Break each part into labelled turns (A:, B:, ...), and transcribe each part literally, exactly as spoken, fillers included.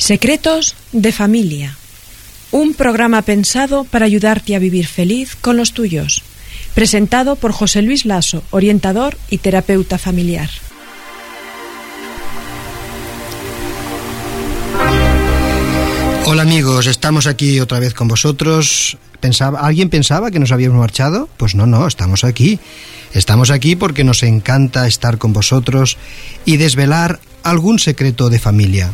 A: Secretos de familia. Un programa pensado para ayudarte a vivir feliz con los tuyos. Presentado por José Luis Lasso, orientador y terapeuta familiar.
B: Hola amigos, estamos aquí otra vez con vosotros. Pensaba, ¿alguien pensaba que nos habíamos marchado? Pues no, no, estamos aquí. Estamos aquí porque nos encanta estar con vosotros y desvelar algún secreto de familia.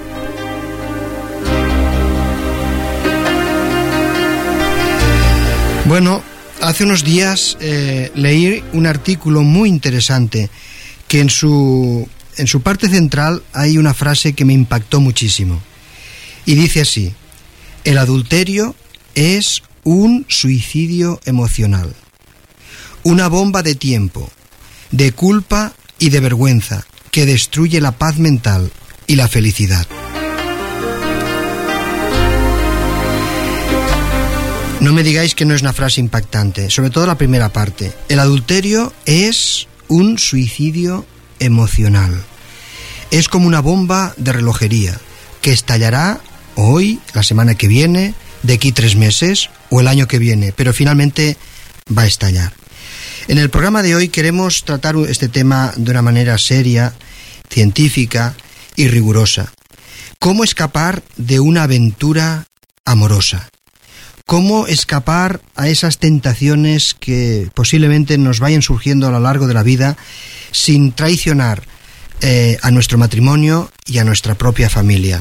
B: Bueno, hace unos días eh, leí un artículo muy interesante que en su, en su parte central hay una frase que me impactó muchísimo. Y dice así: el adulterio es un suicidio emocional, una bomba de tiempo, de culpa y de vergüenza que destruye la paz mental y la felicidad. No me digáis que no es una frase impactante, sobre todo la primera parte. El adulterio es un suicidio emocional. Es como una bomba de relojería que estallará hoy, la semana que viene, de aquí tres meses o el año que viene, pero finalmente va a estallar. En el programa de hoy queremos tratar este tema de una manera seria, científica y rigurosa. ¿Cómo escapar de una aventura amorosa? ¿Cómo escapar a esas tentaciones que posiblemente nos vayan surgiendo a lo largo de la vida sin traicionar eh, a nuestro matrimonio y a nuestra propia familia?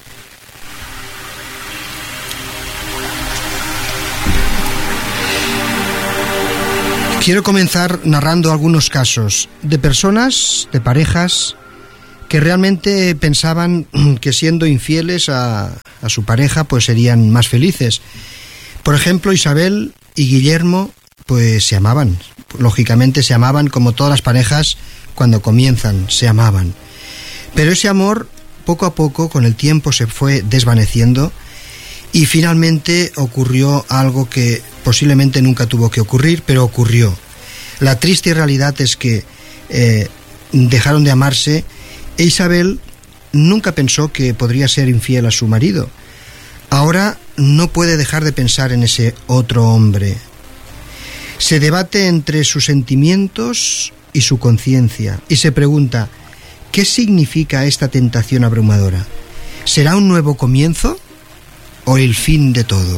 B: Quiero comenzar narrando algunos casos de personas, de parejas, que realmente pensaban que siendo infieles a, a su pareja pues serían más felices. Por ejemplo, Isabel y Guillermo pues se amaban, lógicamente se amaban como todas las parejas cuando comienzan, se amaban. Pero ese amor poco a poco con el tiempo se fue desvaneciendo y finalmente ocurrió algo que posiblemente nunca tuvo que ocurrir, pero ocurrió. La triste realidad es que eh, dejaron de amarse e Isabel nunca pensó que podría ser infiel a su marido. Ahora no puede dejar de pensar en ese otro hombre. Se debate entre sus sentimientos y su conciencia y se pregunta: ¿qué significa esta tentación abrumadora? ¿Será un nuevo comienzo o el fin de todo?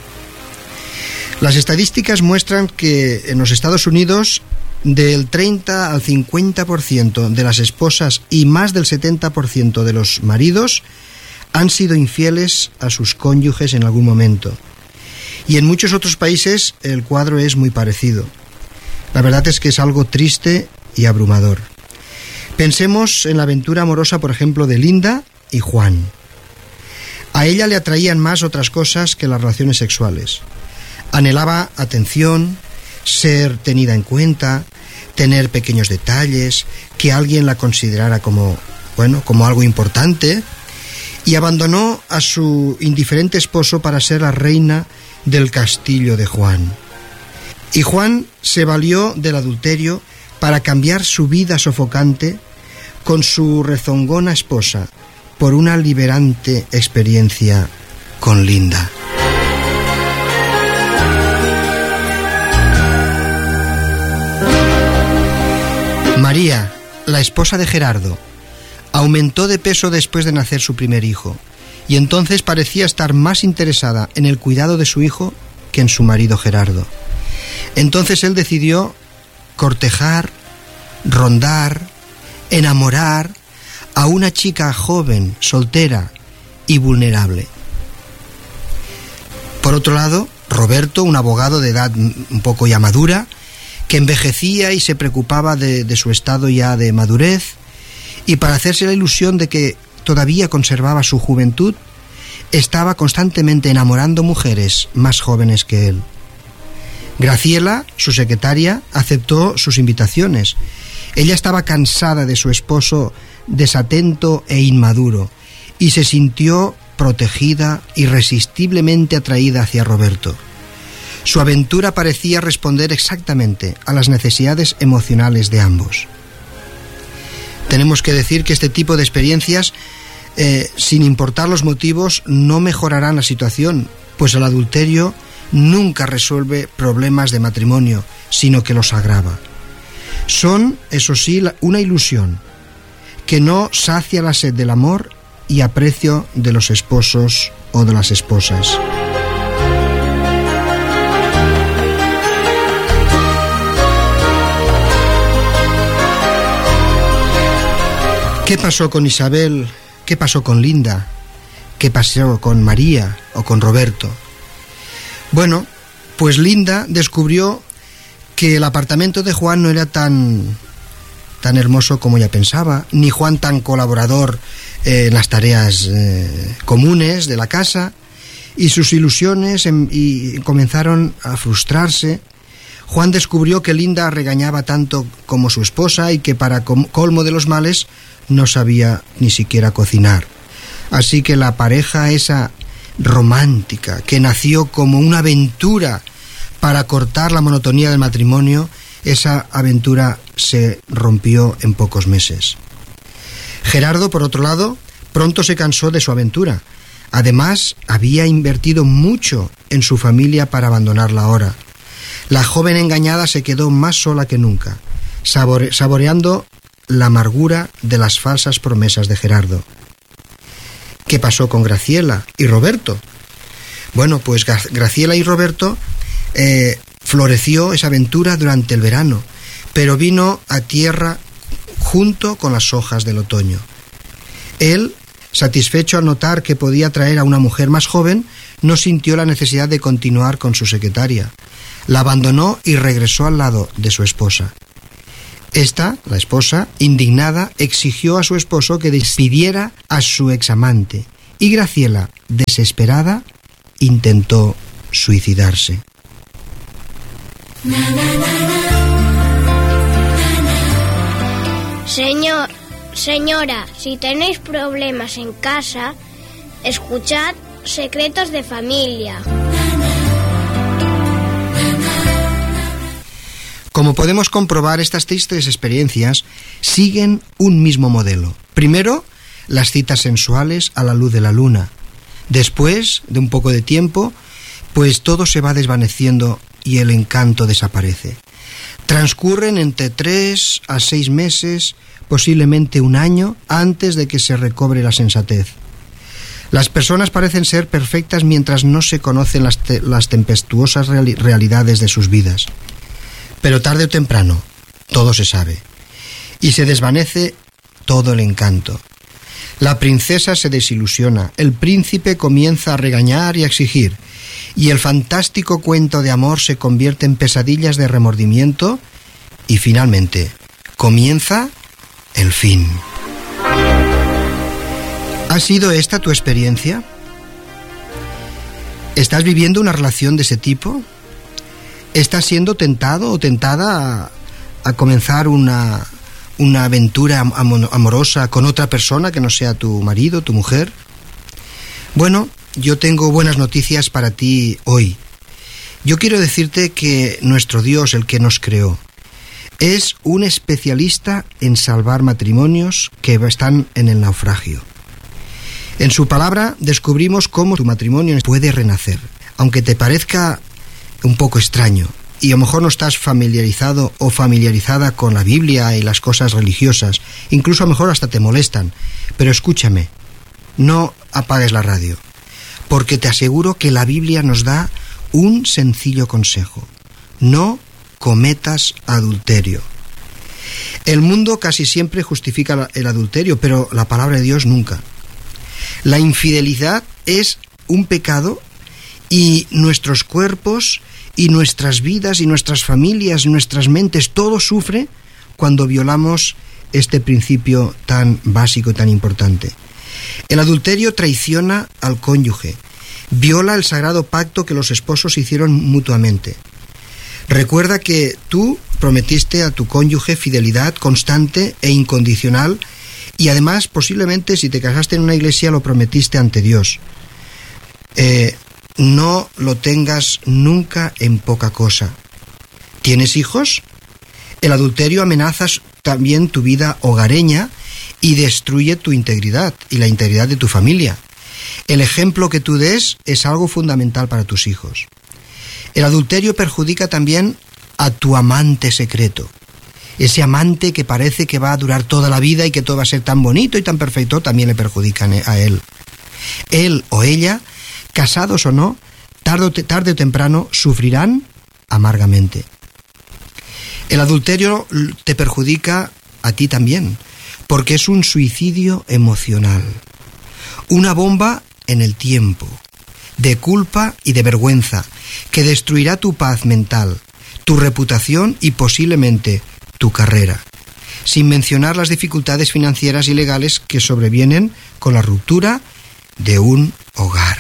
B: Las estadísticas muestran que en los Estados Unidos del treinta al cincuenta por ciento de las esposas y más del setenta por ciento de los maridos han sido infieles a sus cónyuges en algún momento. Y en muchos otros países el cuadro es muy parecido. La verdad es que es algo triste y abrumador. Pensemos en la aventura amorosa, por ejemplo, de Linda y Juan. A ella le atraían más otras cosas que las relaciones sexuales. Anhelaba atención, ser tenida en cuenta, tener pequeños detalles, que alguien la considerara como, bueno, como algo importante, y abandonó a su indiferente esposo para ser la reina del castillo de Juan. Y Juan se valió del adulterio para cambiar su vida sofocante con su rezongona esposa por una liberante experiencia con Linda. María, la esposa de Gerardo, aumentó de peso después de nacer su primer hijo, y entonces parecía estar más interesada en el cuidado de su hijo que en su marido Gerardo. Entonces él decidió cortejar, rondar, enamorar a una chica joven, soltera y vulnerable. Por otro lado, Roberto, un abogado de edad un poco ya madura, que envejecía y se preocupaba de, de su estado ya de madurez, y para hacerse la ilusión de que todavía conservaba su juventud, estaba constantemente enamorando mujeres más jóvenes que él. Graciela, su secretaria, aceptó sus invitaciones. Ella estaba cansada de su esposo desatento e inmaduro y se sintió protegida, irresistiblemente atraída hacia Roberto. Su aventura parecía responder exactamente a las necesidades emocionales de ambos. Tenemos que decir que este tipo de experiencias eh, sin importar los motivos, no mejorarán la situación, pues el adulterio nunca resuelve problemas de matrimonio, sino que los agrava. Son, eso sí, una ilusión que no sacia la sed del amor y aprecio de los esposos o de las esposas. ¿Qué pasó con Isabel? ¿Qué pasó con Linda? ¿Qué pasó con María o con Roberto? Bueno, pues Linda descubrió que el apartamento de Juan no era tan, tan hermoso como ella pensaba, ni Juan tan colaborador eh, en las tareas eh, comunes de la casa, y sus ilusiones en, y comenzaron a frustrarse. Juan descubrió que Linda regañaba tanto como su esposa y que para colmo de los males no sabía ni siquiera cocinar. Así que la pareja esa romántica, que nació como una aventura para cortar la monotonía del matrimonio, esa aventura se rompió en pocos meses. Gerardo, por otro lado, pronto se cansó de su aventura. Además, había invertido mucho en su familia para abandonarla ahora. La joven engañada se quedó más sola que nunca, sabore- saboreando la amargura de las falsas promesas de Gerardo. ¿Qué pasó con Graciela y Roberto? Bueno, pues Graciela y Roberto eh, floreció esa aventura durante el verano, pero vino a tierra junto con las hojas del otoño. Él, satisfecho al notar que podía traer a una mujer más joven, no sintió la necesidad de continuar con su secretaria. La abandonó y regresó al lado de su esposa. Esta, la esposa, indignada, exigió a su esposo que despidiera a su examante, y Graciela, desesperada, intentó suicidarse.
C: Señor, señora, si tenéis problemas en casa, escuchad Secretos de Familia.
B: Como podemos comprobar, estas tristes experiencias siguen un mismo modelo. Primero, las citas sensuales a la luz de la luna. Después de un poco de tiempo, pues todo se va desvaneciendo y el encanto desaparece. Transcurren entre tres a seis meses, posiblemente un año, antes de que se recobre la sensatez. Las personas parecen ser perfectas mientras no se conocen las, te- las tempestuosas reali- realidades de sus vidas. Pero tarde o temprano, todo se sabe, y se desvanece todo el encanto. La princesa se desilusiona, el príncipe comienza a regañar y a exigir, y el fantástico cuento de amor se convierte en pesadillas de remordimiento, y finalmente comienza el fin. ¿Ha sido esta tu experiencia? ¿Estás viviendo una relación de ese tipo? ¿Estás siendo tentado o tentada a, a comenzar una, una aventura am- amorosa con otra persona que no sea tu marido, tu mujer? Bueno, yo tengo buenas noticias para ti hoy. Yo quiero decirte que nuestro Dios, el que nos creó, es un especialista en salvar matrimonios que están en el naufragio. En su palabra descubrimos cómo tu matrimonio puede renacer, aunque te parezca un poco extraño y a lo mejor no estás familiarizado o familiarizada con la Biblia y las cosas religiosas, incluso a lo mejor hasta te molestan, pero escúchame, no apagues la radio, porque te aseguro que la Biblia nos da un sencillo consejo: no cometas adulterio. El mundo casi siempre justifica el adulterio, pero la palabra de Dios nunca. La infidelidad es un pecado y nuestros cuerpos y nuestras vidas y nuestras familias, nuestras mentes, todo sufre cuando violamos este principio tan básico y tan importante. El adulterio traiciona al cónyuge, viola el sagrado pacto que los esposos hicieron mutuamente. Recuerda que tú prometiste a tu cónyuge fidelidad constante e incondicional, y además posiblemente si te casaste en una iglesia lo prometiste ante Dios. Eh, no lo tengas nunca en poca cosa. ¿Tienes hijos? El adulterio amenaza también tu vida hogareña y destruye tu integridad y la integridad de tu familia. El ejemplo que tú des es algo fundamental para tus hijos. El adulterio perjudica también a tu amante secreto. Ese amante que parece que va a durar toda la vida y que todo va a ser tan bonito y tan perfecto, también le perjudican a él. Él o ella, casados o no, tarde o, te, tarde o temprano sufrirán amargamente. El adulterio te perjudica a ti también, porque es un suicidio emocional. Una bomba en el tiempo, de culpa y de vergüenza, que destruirá tu paz mental, tu reputación y posiblemente tu carrera, sin mencionar las dificultades financieras y legales que sobrevienen con la ruptura de un hogar.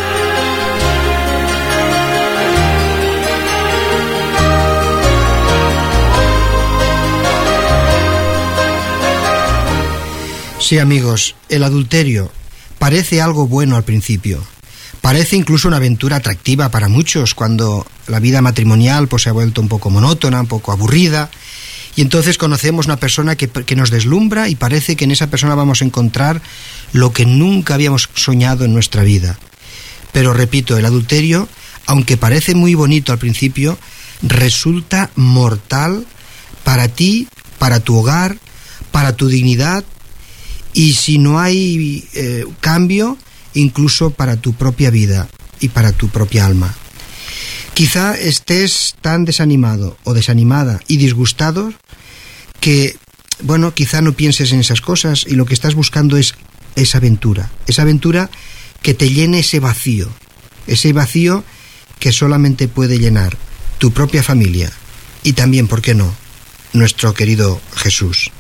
B: Sí, amigos, el adulterio parece algo bueno al principio. Parece incluso una aventura atractiva para muchos cuando la vida matrimonial pues, se ha vuelto un poco monótona, un poco aburrida. Y entonces conocemos una persona que, que nos deslumbra y parece que en esa persona vamos a encontrar lo que nunca habíamos soñado en nuestra vida. Pero repito, el adulterio, aunque parece muy bonito al principio, resulta mortal para ti, para tu hogar, para tu dignidad y si no hay eh, cambio, incluso para tu propia vida y para tu propia alma. Quizá estés tan desanimado o desanimada y disgustado que, bueno, quizá no pienses en esas cosas y lo que estás buscando es esa aventura, esa aventura que te llene ese vacío, ese vacío que solamente puede llenar tu propia familia y también, ¿por qué no?, nuestro querido Jesús.